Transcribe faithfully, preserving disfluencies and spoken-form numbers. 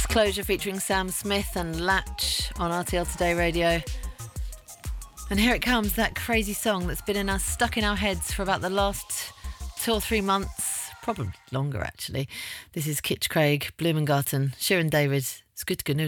Disclosure featuring Sam Smith and Latch on R T L Today Radio. And here it comes, that crazy song that's been in us, stuck in our heads for about the last two or three months, probably longer actually. This is Kitch Craig, Blumengarten, Sharon David, Skut Genug.